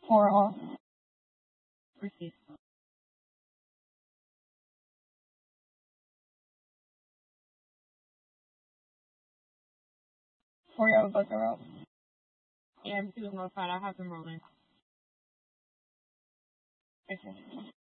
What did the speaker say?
4 off. Proceed. 4 yellow buzzer rope. Yeah, I'm doing notified. I have them rolling. Okay.